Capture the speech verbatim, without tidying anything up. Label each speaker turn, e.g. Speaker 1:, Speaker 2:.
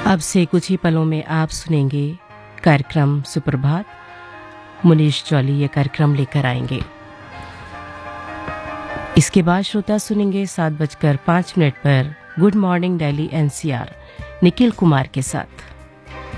Speaker 1: अब से कुछ ही पलों में आप सुनेंगे कार्यक्रम सुप्रभात। मुनीश चौली ये कार्यक्रम लेकर आएंगे। इसके बाद श्रोता सुनेंगे सात बजकर पाँच मिनट पर good morning Delhi NCR Nikhil Kumar के साथ।